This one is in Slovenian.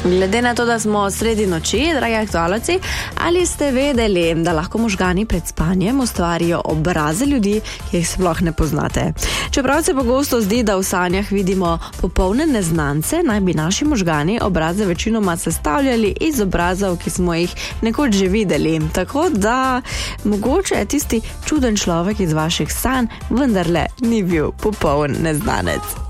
Glede na to, da smo sredi noči, dragi aktualci, ali ste vedeli, da lahko možgani pred spanjem ustvarijo obraze ljudi, ki jih sploh ne poznate? Čeprav se pogosto zdi, da v sanjah vidimo popolne neznance, naj bi naši možgani obraze večinoma sestavljali iz obrazov, ki smo jih nekoč že videli. Tako da mogoče tisti čuden človek iz vaših sanj vendarle ni bil popoln neznanec.